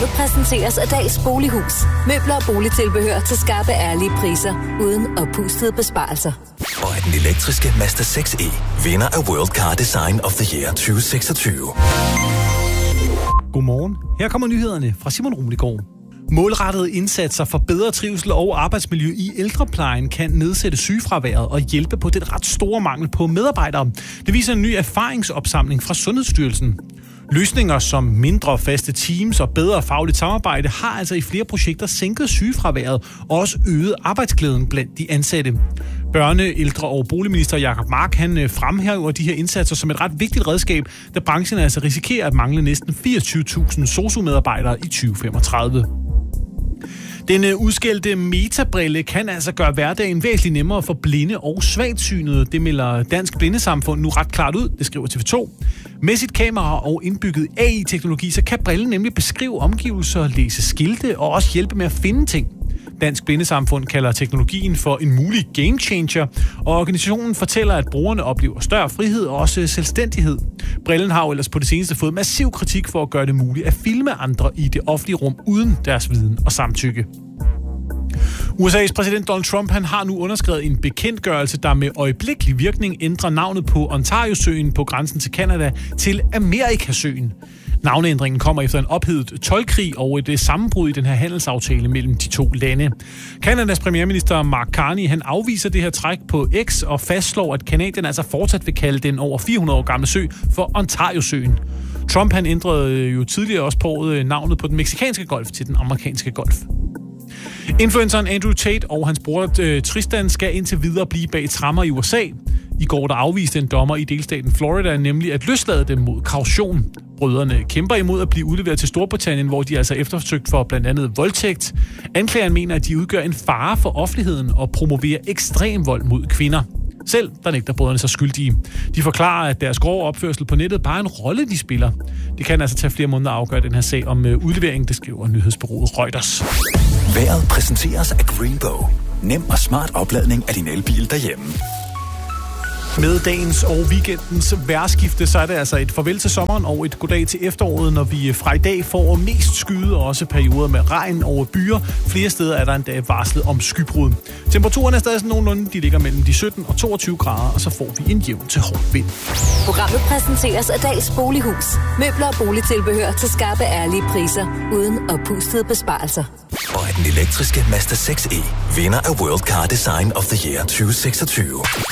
Programmet præsenteres af Dags Bolighus. Møbler og boligtilbehør til skarpe, ærlige priser, uden oppustede besparelser. Og er den elektriske Mazda 6e vinder af World Car Design of the Year 2026. Godmorgen. Her kommer nyhederne fra Simon Rumligård. Målrettede indsatser for bedre trivsel og arbejdsmiljø i ældreplejen kan nedsætte sygefraværet og hjælpe på den ret store mangel på medarbejdere. Det viser en ny erfaringsopsamling fra Sundhedsstyrelsen. Løsninger som mindre faste teams og bedre fagligt samarbejde har altså i flere projekter sænket sygefraværet og også øget arbejdsglæden blandt de ansatte. Børne-, ældre- og boligminister Jacob Mark han fremhæver de her indsatser som et ret vigtigt redskab, da branchen altså risikerer at mangle næsten 24.000 sosu-medarbejdere i 2035. Den udskældte metabrille kan altså gøre hverdagen væsentligt nemmere for blinde og svagtsynede. Det melder Dansk Blindesamfund nu ret klart ud, det skriver TV2. Med sit kamera og indbygget AI-teknologi, så kan brillen nemlig beskrive omgivelser, læse skilte og også hjælpe med at finde ting. Dansk Blindesamfund kalder teknologien for en mulig game changer, og organisationen fortæller, at brugerne oplever større frihed og også selvstændighed. Brillen har jo ellers på det seneste fået massiv kritik for at gøre det muligt at filme andre i det offentlige rum uden deres viden og samtykke. USA's præsident Donald Trump han har nu underskrevet en bekendtgørelse, der med øjeblikkelig virkning ændrer navnet på Ontario-søen på grænsen til Canada til Amerikasøen. Navneændringen kommer efter en ophedet toldkrig og et sammenbrud i den her handelsaftale mellem de to lande. Kanadas premierminister Mark Carney han afviser det her træk på X og fastslår, at Canadien altså fortsat vil kalde den over 400 år gamle sø for Ontario-søen. Trump han ændrede jo tidligere også på året navnet på den mexikanske golf til den amerikanske golf. Influenceren Andrew Tate og hans bror Tristan skal indtil videre blive bag tremmer i USA. I går der afviste en dommer i delstaten Florida nemlig at løslade dem mod kaution. Brødrene kæmper imod at blive udleveret til Storbritannien, hvor de altså er eftersøgt for blandt andet voldtægt. Anklageren mener, at de udgør en fare for offentligheden og promoverer ekstrem vold mod kvinder. Selv der nægter brødrene sig skyldige. De forklarer, at deres grove opførsel på nettet bare er en rolle, de spiller. Det kan altså tage flere måneder at afgøre den her sag om udlevering, det skriver nyhedsbureauet Reuters. Vejret præsenteres af Greenbow. Nem og smart opladning af din elbil derhjemme. Med dagens og weekendens vejrskifte, så er det altså et farvel til sommeren og et goddag til efteråret, når vi fra i dag får mest skyde og også perioder med regn over byer. Flere steder er der endda varslet om skybrud. Temperaturen er stadig sådan nogenlunde, de ligger mellem de 17 og 22 grader, og så får vi en jævn til hård vind. Programmet præsenteres af Dags Bolighus. Møbler og boligtilbehør til skarpe, ærlige priser, uden oppustede besparelser. Og er den elektriske Mazda 6e vinder af World Car Design of the Year 2026.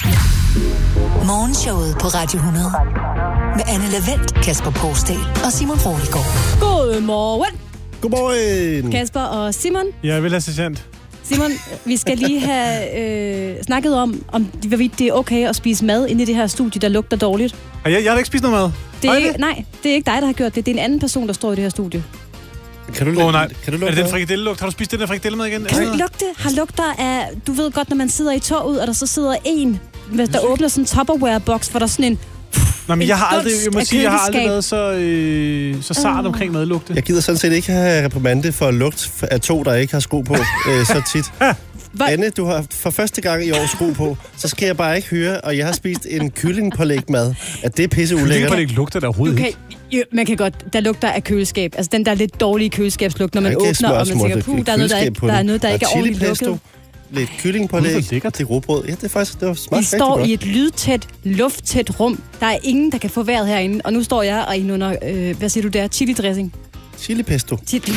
Morgenshowet på Radio 100 med Anne Lavendt, Kasper Porsdal og Simon Rumligård. Godmorgen. Godmorgen. Kasper og Simon. Jeg vil have sergeant. Simon, vi skal lige have snakket om hvorvidt det er okay at spise mad inde i det her studie, der lugter dårligt. Jeg har ikke spist noget mad. Nej, det er ikke dig, der har gjort det. Det er en anden person, der står i det her studie. Kan du nej. Kan du lugte er det den frikadellelugt? Har du spist den der frikadelle med igen? Kan du lugte? Har lugter af... Du ved godt, når man sidder i toget, og der så sidder en, der åbner sådan en Tupperware-boks, hvor der sådan en... Nå, men jeg har aldrig været så sart omkring madlugte. Jeg gider sådan set ikke have reprimande for lugt af to, der ikke har sko på så tit. Anne, du har for første gang i år sko på, så skal jeg bare ikke høre, og jeg har spist en kyllingpålæg-mad, at det er pisse ulækkert. Kyllingpålæg lugter der overhovedet ikke. Man kan godt, der lugter af køleskab. Altså den der lidt dårlige køleskabslugt, når man åbner, og man tænker, der er noget, der ikke er ordentligt lukket. Lidt kyllingpålæg, det rugbrød. Ja, det var smart. Vi står i et lydtæt, lufttæt rum. Der er ingen, der kan få vejret herinde. Og nu står jeg og under, hvad siger du der? Chili-dressing. Chili pesto.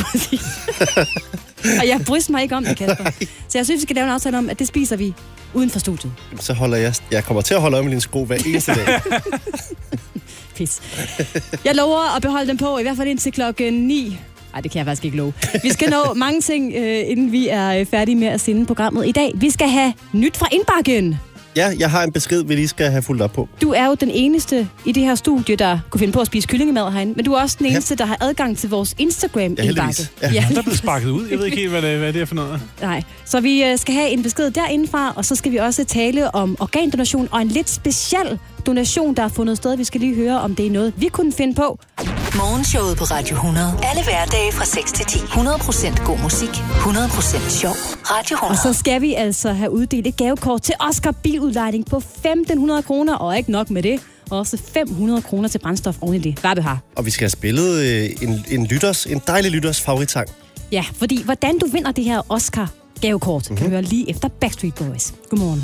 Og jeg bryster mig ikke om det, Kasper. Så jeg synes, vi skal lave en aftale om, at det spiser vi uden for studiet. Så holder jeg kommer til at holde øje med dine sko hver eneste dag. Pis. Jeg lover at beholde dem på, i hvert fald indtil klokken 9. Nej, det kan jeg faktisk ikke love. Vi skal nå mange ting, inden vi er færdige med at sende programmet i dag. Vi skal have nyt fra indbakken. Ja, jeg har en besked, vi lige skal have fulgt op på. Du er jo den eneste i det her studie, der kunne finde på at spise kyllingemad herinde. Men du er også den eneste, der har adgang til vores Instagram-indbakke. Ja, der er blevet sparket ud. Jeg ved ikke helt, hvad det er for noget. Nej, så vi skal have en besked derindefra, og så skal vi også tale om organdonation og en lidt speciel donation, der er fundet sted. Vi skal lige høre, om det er noget, vi kunne finde på. Morgenshowet på Radio 100. Alle hverdage fra 6 til 10. 100% god musik. 100% sjov. Radio 100. Og så skal vi altså have uddelt et gavekort til Oscar biludlejning på 1.500 kroner, og ikke nok med det. og også 500 kroner til brændstof oven i det. Hvad har? Og vi skal have spillet en dejlig lytters favoritsang. Ja, fordi hvordan du vinder det her Oscar-gavekort, kan du høre lige efter Backstreet Boys. Godmorgen.